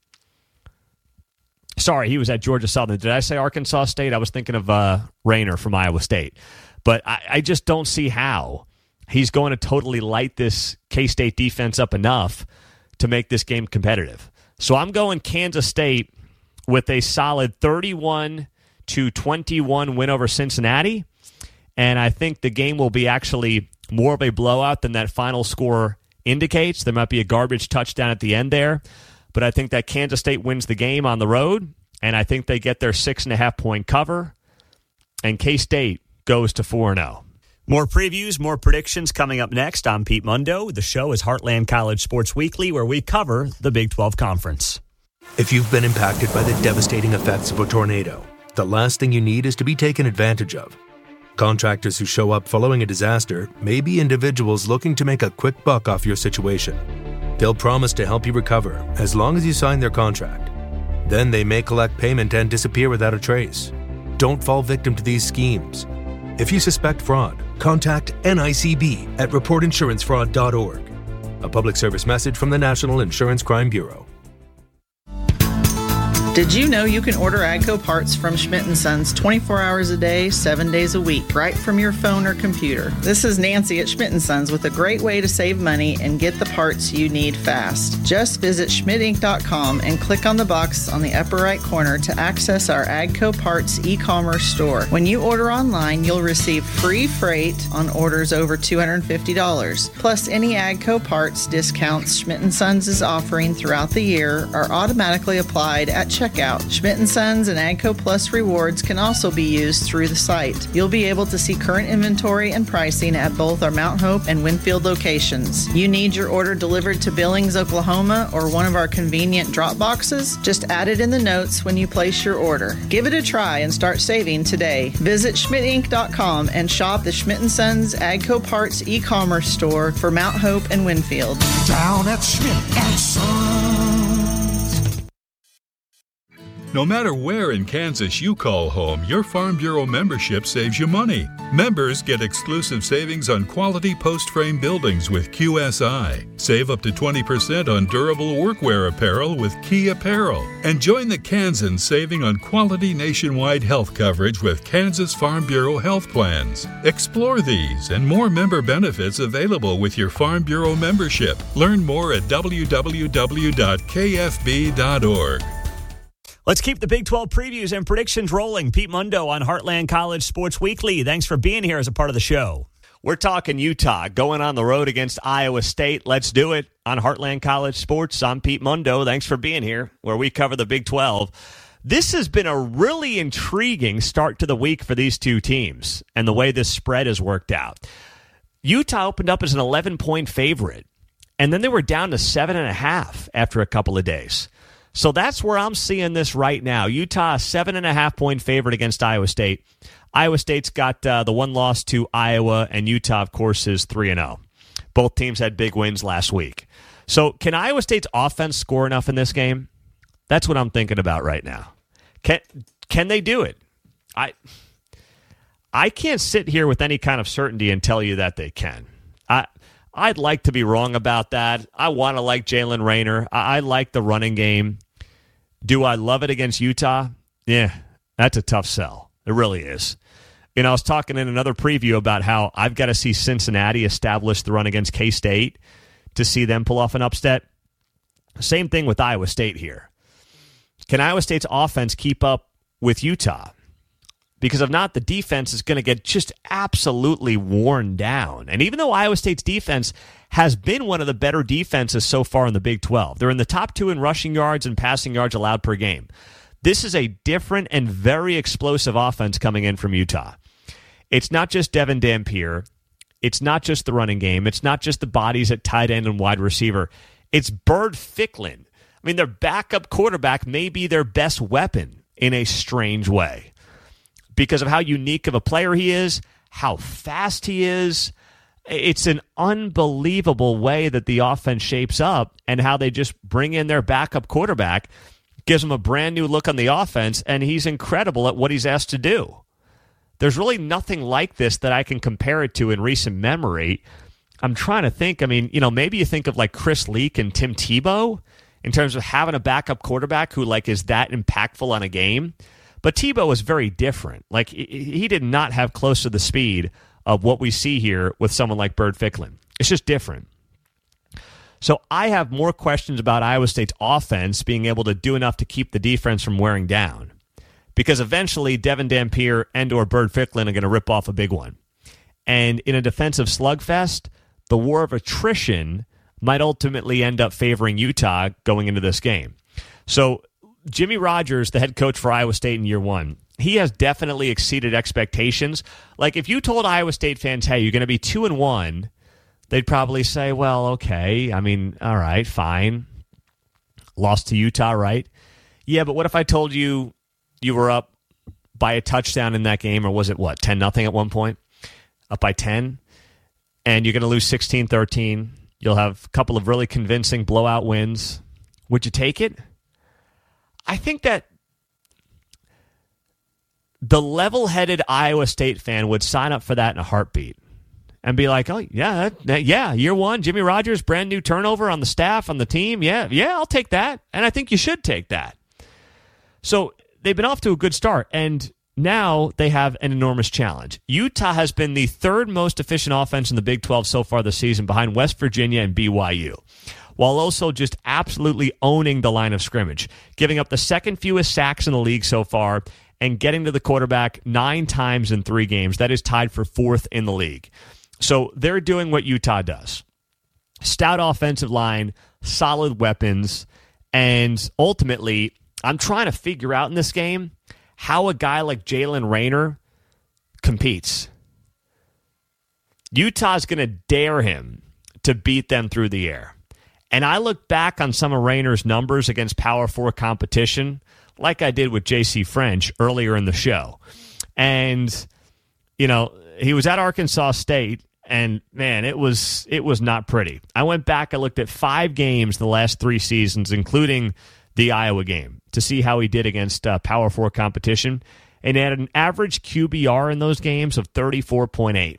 S8: Sorry, he was at Georgia Southern. Did I say Arkansas State? I was thinking of uh, Rayner from Iowa State. But I, I just don't see how he's going to totally light this K-State defense up enough to make this game competitive. So I'm going Kansas State with a solid thirty-one to twenty-one win over Cincinnati. And I think the game will be actually more of a blowout than that final score indicates. There might be a garbage touchdown at the end there. But I think that Kansas State wins the game on the road, and I think they get their six and a half point cover, and K-State goes to four and oh.
S16: More previews, more predictions coming up next. I'm Pete Mundo. The show is Heartland College Sports Weekly, where we cover the Big twelve Conference.
S9: If you've been impacted by the devastating effects of a tornado, the last thing you need is to be taken advantage of. Contractors who show up following a disaster may be individuals looking to make a quick buck off your situation. They'll promise to help you recover as long as you sign their contract. Then they may collect payment and disappear without a trace. Don't fall victim to these schemes. If you suspect fraud, contact N I C B at report insurance fraud dot org. A public service message from the National Insurance Crime Bureau.
S17: Did you know you can order AGCO parts from Schmidt and Sons twenty-four hours a day, seven days a week, right from your phone or computer? This is Nancy at Schmidt and Sons with a great way to save money and get the parts you need fast. Just visit schmidt inc dot com and click on the box on the upper right corner to access our AGCO Parts e-commerce store. When you order online, you'll receive free freight on orders over two hundred fifty dollars. Plus, any AGCO parts discounts Schmidt and Sons is offering throughout the year are automatically applied at checkout. Schmidt and Sons and AGCO Plus rewards can also be used through the site. You'll be able to see current inventory and pricing at both our Mount Hope and Winfield locations. You need your order delivered to Billings, Oklahoma, or one of our convenient drop boxes? Just add it in the notes when you place your order. Give it a try and start saving today. Visit schmidt inc dot com and shop the Schmidt and Sons AGCO Parts e-commerce store for Mount Hope and Winfield.
S18: Down at Schmidt and Sons. No matter where in Kansas you call home, your Farm Bureau membership saves you money. Members get exclusive savings on quality post-frame buildings with Q S I. Save up to twenty percent on durable workwear apparel with Key Apparel. And join the Kansans saving on quality nationwide health coverage with Kansas Farm Bureau health plans. Explore these and more member benefits available with your Farm Bureau membership. Learn more at w w w dot k f b dot org.
S16: Let's keep the Big twelve previews and predictions rolling. Pete Mundo on Heartland College Sports Weekly. Thanks for being here as a part of the show.
S8: We're talking Utah going on the road against Iowa State. Let's do it on Heartland College Sports. I'm Pete Mundo. Thanks for being here, where we cover the Big twelve. This has been a really intriguing start to the week for these two teams and the way this spread has worked out. Utah opened up as an eleven-point favorite, and then they were down to seven and a half after a couple of days. So that's where I'm seeing this right now. Utah, a seven and a half point favorite against Iowa State. Iowa State's got uh, the one loss to Iowa, and Utah, of course, is three and oh. Both teams had big wins last week. So can Iowa State's offense score enough in this game? That's what I'm thinking about right now. Can can they do it? I I can't sit here with any kind of certainty and tell you that they can. I I'd like to be wrong about that. I want to like Jalen Rayner. I, I like the running game. Do I love it against Utah? Yeah, that's a tough sell. It really is. You know, I was talking in another preview about how I've got to see Cincinnati establish the run against K-State to see them pull off an upset. Same thing with Iowa State here. Can Iowa State's offense keep up with Utah? Because if not, the defense is going to get just absolutely worn down. And even though Iowa State's defense has been one of the better defenses so far in the Big twelve, they're in the top two in rushing yards and passing yards allowed per game. This is a different and very explosive offense coming in from Utah. It's not just Devin Dampier. It's not just the running game. It's not just the bodies at tight end and wide receiver. It's Bird Ficklin. I mean, their backup quarterback may be their best weapon in a strange way, because of how unique of a player he is, how fast he is. It's an unbelievable way that the offense shapes up, and how they just bring in their backup quarterback, gives him a brand new look on the offense, and he's incredible at what he's asked to do. There's really nothing like this that I can compare it to in recent memory. I'm trying to think. I mean, you know, maybe you think of like Chris Leak and Tim Tebow in terms of having a backup quarterback who like is that impactful on a game. But Tebow was very different. Like, he did not have close to the speed of what we see here with someone like Bird Ficklin. It's just different. So I have more questions about Iowa State's offense being able to do enough to keep the defense from wearing down, because eventually Devin Dampier and or Bird Ficklin are going to rip off a big one. And in a defensive slugfest, the war of attrition might ultimately end up favoring Utah going into this game. So Jimmy Rogers, the head coach for Iowa State in year one, he has definitely exceeded expectations. Like, if you told Iowa State fans, hey, you're going to be two and one, they'd probably say, well, okay, I mean, all right, fine. Lost to Utah, right? Yeah, but what if I told you you were up by a touchdown in that game, or was it, what, ten nothing at one point? Up by ten? And you're going to lose sixteen thirteen. You'll have a couple of really convincing blowout wins. Would you take it? I think that the level-headed Iowa State fan would sign up for that in a heartbeat and be like, oh, yeah, that, yeah, year one, Jimmy Rogers, brand new turnover on the staff, on the team. Yeah, yeah, I'll take that. And I think you should take that. So they've been off to a good start, and now they have an enormous challenge. Utah has been the third most efficient offense in the Big twelve so far this season, behind West Virginia and B Y U, while also just absolutely owning the line of scrimmage, giving up the second fewest sacks in the league so far and getting to the quarterback nine times in three games. That is tied for fourth in the league. So they're doing what Utah does. Stout offensive line, solid weapons, and ultimately, I'm trying to figure out in this game how a guy like Jalen Rayner competes. Utah's going to dare him to beat them through the air. And I look back on some of Rayner's numbers against Power Four competition, like I did with J C French earlier in the show. And, you know, he was at Arkansas State, and, man, it was it was not pretty. I went back, I looked at five games the last three seasons, including
S16: the Iowa game to see how he did against uh, Power Four competition, and he had an average Q B R in those games of thirty-four point eight.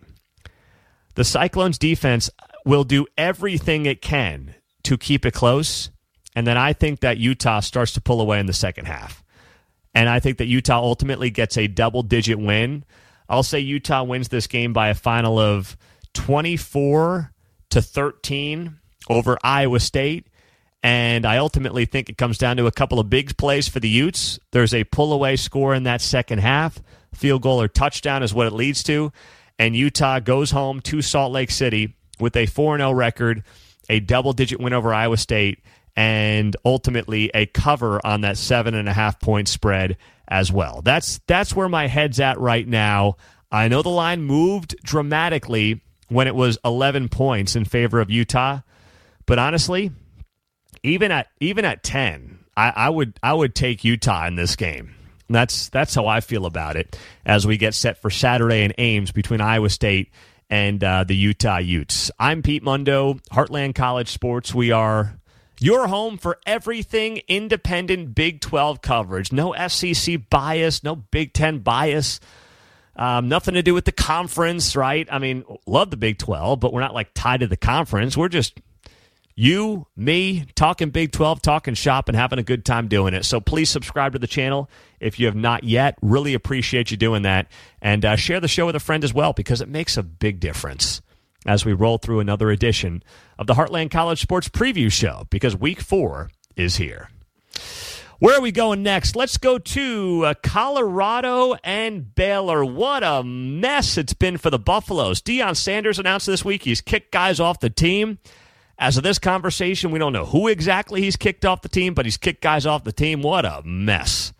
S16: The Cyclones defense will do everything it can to keep it close, and then I think that Utah starts to pull away in the second half. And I think that Utah ultimately gets a double-digit win. I'll say Utah wins this game by a final of twenty-four to thirteen over Iowa State. And I ultimately think it comes down to a couple of big plays for the Utes. There's a pull-away score in that second half. Field goal or touchdown is what it leads to. And Utah goes home to Salt Lake City with a four and oh record, a double-digit win over Iowa State, and ultimately a cover on that seven and a half point spread as well. That's that's where my head's at right now. I know the line moved dramatically when it was eleven points in favor of Utah, but honestly, even at even at ten, I, I would I would take Utah in this game. That's that's how I feel about it as we get set for Saturday in Ames between Iowa State and uh, the Utah Utes. I'm Pete Mundo, Heartland College Sports. We are your home for everything independent Big twelve coverage. No S E C bias, no Big Ten bias. Um, nothing to do with the conference, right? I mean, love the Big twelve, but we're not like tied to the conference. We're just you, me, talking Big twelve, talking shop, and having a good time doing it. So please subscribe to the channel if you have not yet. Really appreciate you doing that. And uh, share the show with a friend as well, because it makes a big difference as we roll through another edition of the Heartland College Sports Preview Show, because week four is here. Where are we going next? Let's go to uh, Colorado and Baylor. What a mess it's been for the Buffaloes. Deion Sanders announced this week he's kicked guys off the team. As of this conversation, we don't know who exactly he's kicked off the team, but he's kicked guys off the team. What a mess.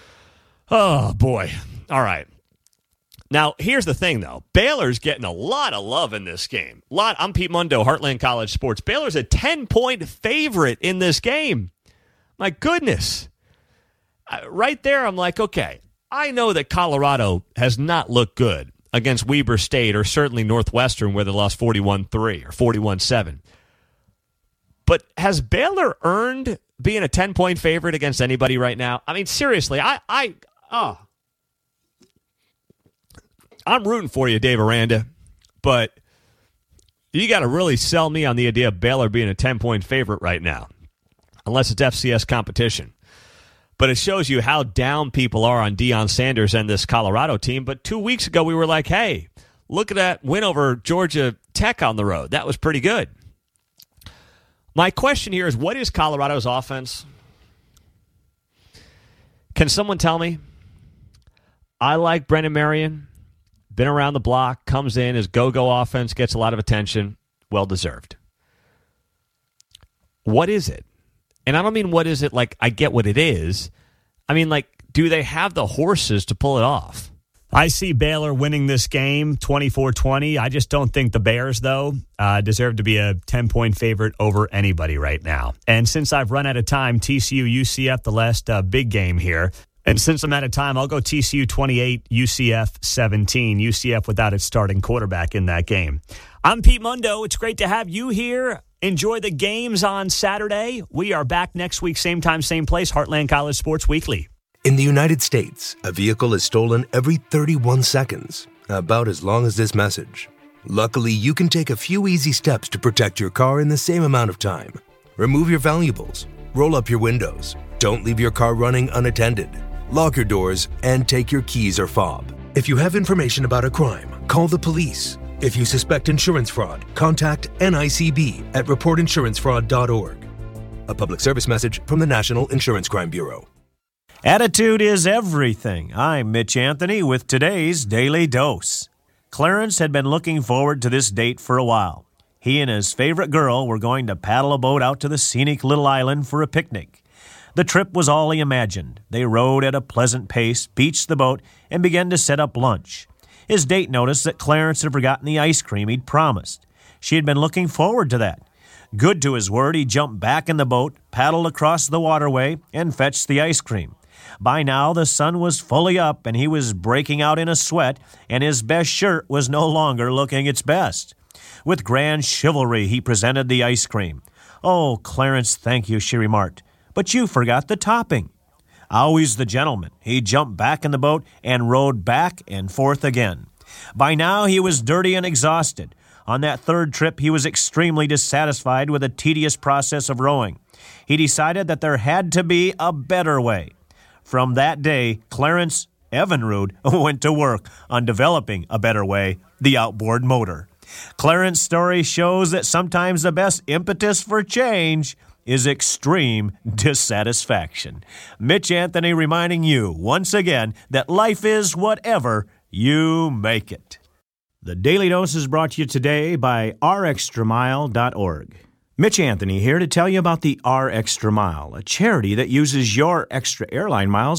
S16: Oh, boy. All right. Now, here's the thing, though. Baylor's getting a lot of love in this game. Lot. I'm Pete Mundo, Heartland College Sports. Baylor's a ten-point favorite in this game. My goodness. Uh, right there, I'm like, okay, I know that Colorado has not looked good against Weber State or certainly Northwestern, where they lost forty-one three or forty-one seven. But has Baylor earned being a ten-point favorite against anybody right now? I mean, seriously, I, I, oh, I'm rooting for you, Dave Aranda, but you got to really sell me on the idea of Baylor being a ten-point favorite right now, unless it's F C S competition. But it shows you how down people are on Deion Sanders and this Colorado team. But two weeks ago, we were like, hey, look at that win over Georgia Tech on the road. That was pretty good. My question here is, what is Colorado's offense? Can someone tell me? I like Brennan Marion. Been around the block, comes in, his go-go offense gets a lot of attention. Well-deserved. What is it? And I don't mean what is it like I get what it is. I mean, like, do they have the horses to pull it off? I see Baylor winning this game twenty-four twenty. I just don't think the Bears, though, uh, deserve to be a ten-point favorite over anybody right now. And since I've run out of time, T C U U C F, the last uh, big game here. And since I'm out of time, I'll go T C U twenty-eight, U C F seventeen. U C F without its starting quarterback in that game. I'm Pete Mundo. It's great to have you here. Enjoy the games on Saturday. We are back next week, same time, same place, Heartland College Sports Weekly.
S9: In the United States, a vehicle is stolen every thirty-one seconds, about as long as this message. Luckily, you can take a few easy steps to protect your car in the same amount of time. Remove your valuables, roll up your windows, don't leave your car running unattended, lock your doors, and take your keys or fob. If you have information about a crime, call the police. If you suspect insurance fraud, contact N I C B at report insurance fraud dot org. A public service message from the National Insurance Crime Bureau.
S19: Attitude is everything. I'm Mitch Anthony with today's Daily Dose. Clarence had been looking forward to this date for a while. He and his favorite girl were going to paddle a boat out to the scenic little island for a picnic. The trip was all he imagined. They rowed at a pleasant pace, beached the boat, and began to set up lunch. His date noticed that Clarence had forgotten the ice cream he'd promised. She had been looking forward to that. Good to his word, he jumped back in the boat, paddled across the waterway, and fetched the ice cream. By now, the sun was fully up, and he was breaking out in a sweat, and his best shirt was no longer looking its best. With grand chivalry, he presented the ice cream. "Oh, Clarence, thank you," she remarked. but you forgot the topping. Always the gentleman, he jumped back in the boat and rowed back and forth again. By now he was dirty and exhausted. On that third trip, he was extremely dissatisfied with the tedious process of rowing. He decided that there had to be a better way. From that day, Clarence Evinrude went to work on developing a better way, the outboard motor. Clarence's story shows that sometimes the best impetus for change is extreme dissatisfaction. Mitch Anthony reminding you once again that life is whatever you make it. The Daily Dose is brought to you today by r extra mile dot org. Mitch Anthony here to tell you about the R Extra Mile, a charity that uses your extra airline miles